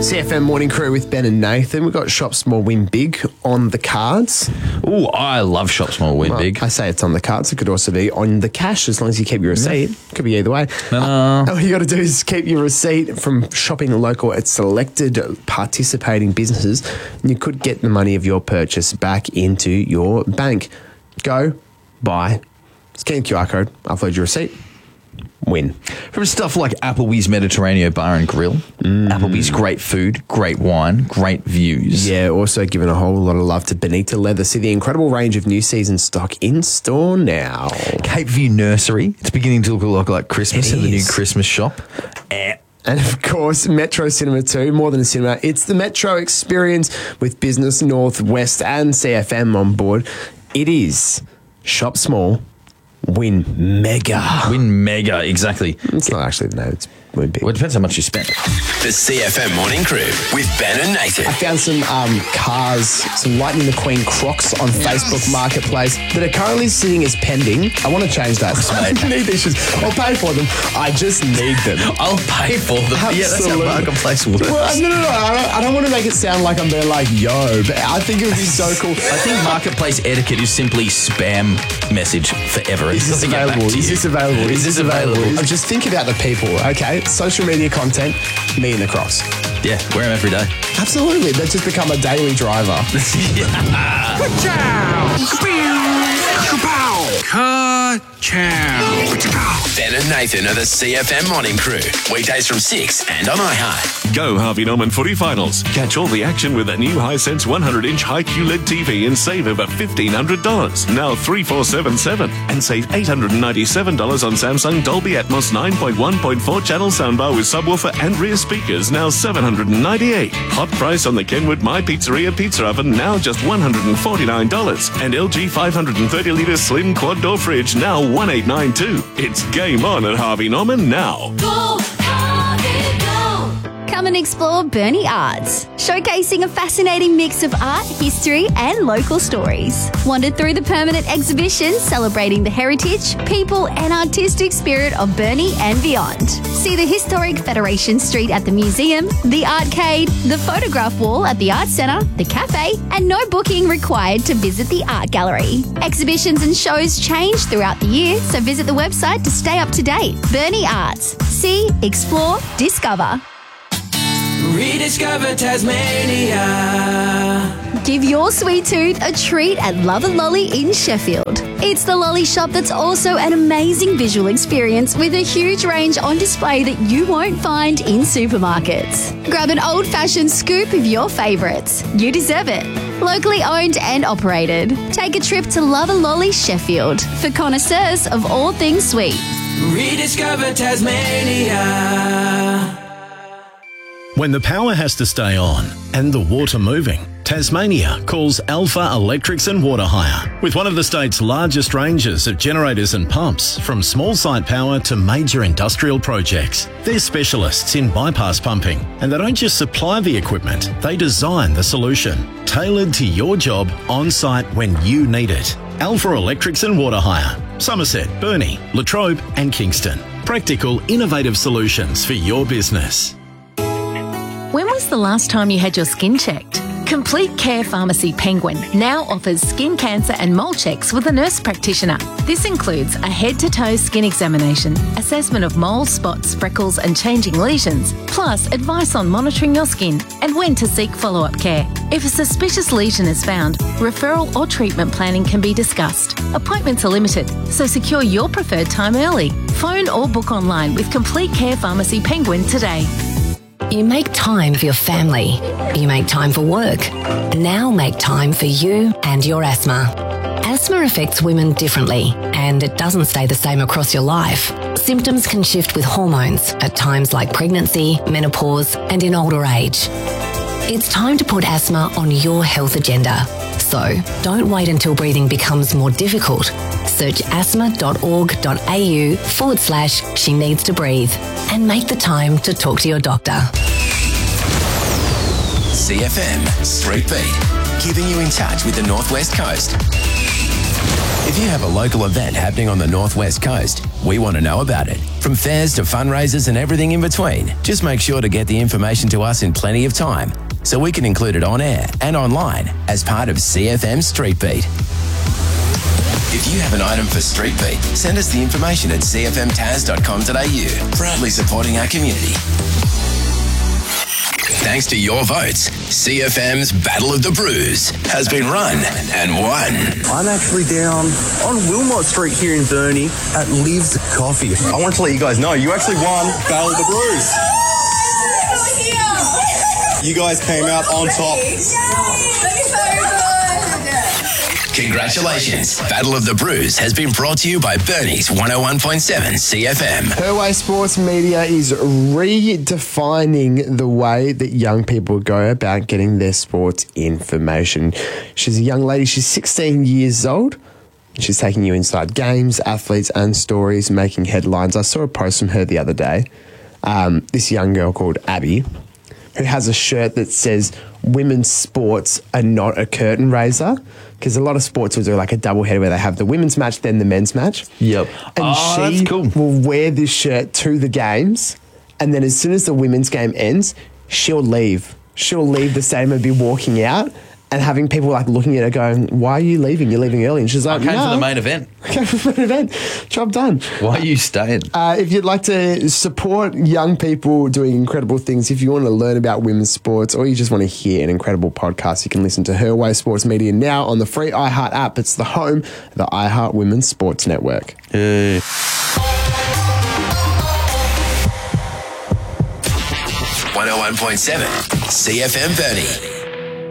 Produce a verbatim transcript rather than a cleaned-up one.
C F M Morning Crew with Ben and Nathan. We've got Shop Small Win Big on the cards. Oh, I love Shop Small Win Well, Big. I say it's on the cards. It could also be on the cash as long as you keep your receipt. Yeah. Could be either way. No. Uh, all you got to do is keep your receipt from shopping local at selected participating businesses, and you could get the money of your purchase back into your bank. Go, buy, scan the Q R code, upload your receipt. Win. From stuff like Applebee's Mediterranean Bar and Grill, mm. Applebee's great food, great wine, great views. Yeah, also giving a whole lot of love to Bonita Leather. See the incredible range of new season stock in store now. Cape View Nursery, it's beginning to look a lot like Christmas It in the is. new Christmas shop. Eh. And of course, Metro Cinema too, more than a cinema. It's the Metro experience with Business Northwest and C F M on board. It is Shop Small, Win Mega. Win Mega, exactly. It's not actually the name, it's Win Big. Well, it depends how much you spend. The C F M Morning Crew with Ben and Nathan. I found some um, cars, some Lightning McQueen Crocs on Facebook Marketplace that are currently sitting as pending. I want to change that. I need these shoes. I'll pay for them. I just need them. I'll pay for them. Absolutely. Yeah, that's how Marketplace works. Well, no, no, no. I don't, I don't want to make it sound like I'm being like, yo, but I think it would be so cool. I think Marketplace etiquette is simply spam message forever. Is this available? Is this available? Is this available? I'm just think about the people, okay? Social media content, me and the Crocs. Yeah, wear them every day. Absolutely. That's just become a daily driver. Yeah. Ka-chow. Ben and Nathan are the C F M Morning Crew. Weekdays from six and on iHeart. Go Harvey Norman Footy Finals. Catch all the action with a new Hisense one hundred inch high Q L E D T V and save over fifteen hundred dollars. Now three four seven seven. And save eight hundred ninety-seven dollars on Samsung Dolby Atmos nine point one point four channel soundbar with subwoofer and rear speakers, now seven hundred ninety-eight dollars. Hot price on the Kenwood My Pizzeria pizza oven, now just one hundred forty-nine dollars. And L G five hundred thirty litre slim quad door fridge, now one thousand eight hundred ninety-two dollars. It's game on at Harvey Norman now. Go, Harvey, go. Come and explore Burnie Arts, showcasing a fascinating mix of art, history and local stories. Wander through the permanent exhibition celebrating the heritage, people and artistic spirit of Burnie and beyond. See the historic Federation Street at the museum, the arcade, the photograph wall at the Art Centre, the cafe, and no booking required to visit the art gallery. Exhibitions and shows change throughout the year, so visit the website to stay up to date. Burnie Arts. See, explore, discover. Rediscover Tasmania. Give your sweet tooth a treat at Love a Lolly in Sheffield. It's the lolly shop that's also an amazing visual experience with a huge range on display that you won't find in supermarkets. Grab an old-fashioned scoop of your favourites. You deserve it. Locally owned and operated. Take a trip to Love a Lolly Sheffield for connoisseurs of all things sweet. Rediscover Tasmania. When the power has to stay on and the water moving, Tasmania calls Alpha Electrics and Water Hire. With one of the state's largest ranges of generators and pumps, from small site power to major industrial projects. They're specialists in bypass pumping, and they don't just supply the equipment, they design the solution, tailored to your job on site when you need it. Alpha Electrics and Water Hire. Somerset, Burnie, Latrobe and Kingston. Practical, innovative solutions for your business. When was the last time you had your skin checked? Complete Care Pharmacy Penguin now offers skin cancer and mole checks with a nurse practitioner. This includes a head-to-toe skin examination, assessment of moles, spots, freckles and changing lesions, plus advice on monitoring your skin and when to seek follow-up care. If a suspicious lesion is found, referral or treatment planning can be discussed. Appointments are limited, so secure your preferred time early. Phone or book online with Complete Care Pharmacy Penguin today. You make time for your family. You make time for work. Now make time for you and your asthma. Asthma affects women differently, and it doesn't stay the same across your life. Symptoms can shift with hormones at times like pregnancy, menopause, and in older age. It's time to put asthma on your health agenda. So don't wait until breathing becomes more difficult. Search asthma.org.au forward slash she needs to breathe and make the time to talk to your doctor. C F M Street Beat, keeping you in touch with the Northwest Coast. If you have a local event happening on the Northwest Coast, we want to know about it. From fairs to fundraisers and everything in between, just make sure to get the information to us in plenty of time so we can include it on air and online as part of C F M Street Beat. If you have an item for Street Beat, send us the information at c f m tas dot com dot a u, proudly supporting our community. Thanks to your votes, C F M's Battle of the Brews has been run and won. I'm actually down on Wilmot Street here in Burnie at Liv's Coffee. I want to let you guys know, you actually won Battle of the Brews. You guys came out on top. Congratulations. Battle of the Brews has been brought to you by Burnie's one oh one point seven C F M. Her Way Sports Media is redefining the way that young people go about getting their sports information. She's a young lady. She's sixteen years old. She's taking you inside games, athletes and stories, making headlines. I saw a post from her the other day. Um, this young girl called Abby, who has a shirt that says women's sports are not a curtain raiser, because a lot of sports will do like a double header where they have the women's match, then the men's match. Yep. And oh, she that's cool. will wear this shirt to the games, and then as soon as the women's game ends, she'll leave. She'll leave the stadium and be walking out and having people like looking at her going, why are you leaving? You're leaving early. And she's like, I came no. for the main event. I came for the main event. Job done. Why are you staying? Uh, if you'd like to support young people doing incredible things, if you want to learn about women's sports or you just want to hear an incredible podcast, you can listen to Her Way Sports Media now on the free iHeart app. It's the home of the iHeart Women's Sports Network. Hey. one oh one point seven C F M Burnie.